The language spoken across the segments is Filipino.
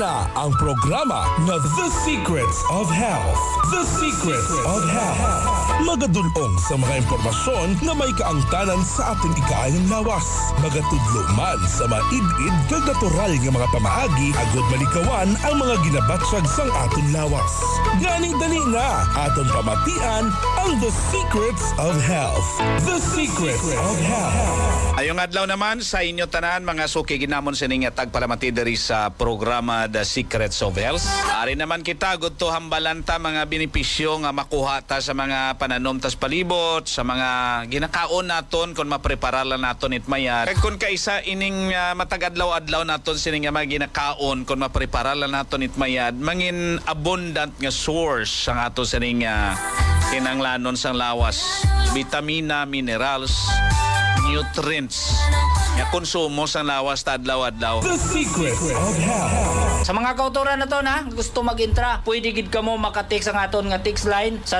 na ang programa na The Secrets of Health. The Secrets of Health. Magadulong sa mga impormasyon na may kaangtanan sa ating ikaayang lawas. Magatudlo man sa maid-id kag natural nga mga pamaagi agod malikawan ang mga ginabatsag sang aton lawas. Ganing dali na aton pamatian ang The Secrets of Health. The Secrets of Health. Ayong adlaw naman sa inyo tanan mga suki ginamon sa ninyo tagpalamati diri sa programa The Secrets of Health. Ari naman kita gud to hambalanta mga benepisyo nga makuha ta sa mga pananom tas palibot, sa mga ginakaon naton kon mapreparalan naton itmayat. Kag kun kaisa ining matag-adlaw-adlaw naton sining mga ginakaon kon mapreparalan naton itmayat, mangin abundant nga source sang ato sining kinanglanon sang lawas, vitamina, minerals, nutrients nga konsumo sa lawas ta adlaw-adlaw. The Secret of Health. Sa mga kauturan na to na gusto mag-intra, pwede gid kamo maka-text ang aton nga text line sa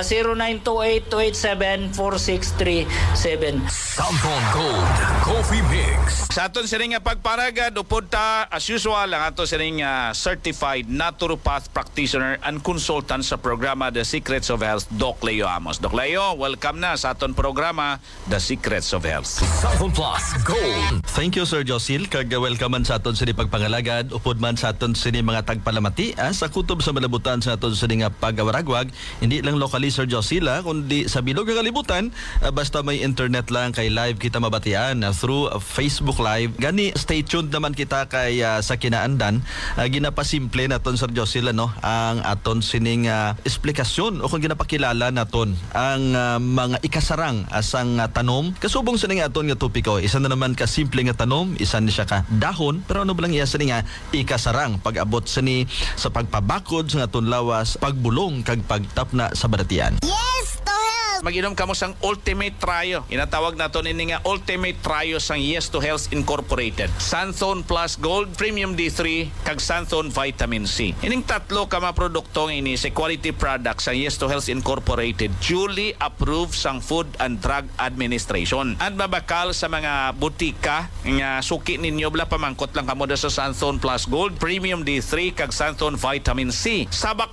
0928-287-4637. Samphon Gold Coffee Mix. Sa aton sining nga pagparagad upod ta as usual ang ato sining certified naturopath practitioner and consultant sa programa The Secrets of Health, Doc Leo Amos. Doc Leo, welcome na sa aton programa The Secrets of Health. Samphon Plus Gold. Thank you, Sir Josil. Kag welcome man sa aton sini pagpangalagad, upod man sa aton sini mga tagpalamati sa kutob sa malabutan sa aton sini nga pagawaragwag, hindi lang locally, Sir Josil, kundi sa bilog nga kalibutan, basta may internet lang kay live kita mabatian through Facebook Live. Gani stay tuned naman kita kay sa kinaandan, ginapasimple naton, Sir Josil, ang aton sining esplikasyon o kung ginapakilala naton ang mga ikasarang asang tanom kasubong sining aton nga topiko. Isa na naman ka simple nga tanom, isa ni siya ka dahon, pero ano ba lang iya sa nga ikasarang pag-abot sa ni sa pagpabakod sa aton lawas, pagbulong kag pagtapna sa baratian. Yes to Health! Mag-inom kamo sang Ultimate Trio. Inatawag naton ini nga Ultimate Trio sang Yes to Health Incorporated. Santhone Plus Gold, Premium D3, kag Santhone Vitamin C. Ining tatlo ka mga produktong ini sa quality products sang Yes to Health Incorporated, duly approved sang Food and Drug Administration. At mabakal sa mga butika nga suki ninyo bala pamangkot lang kamo sa Santhone Plus Gold, Premium D3, kag Santhone Vitamin C. Sabak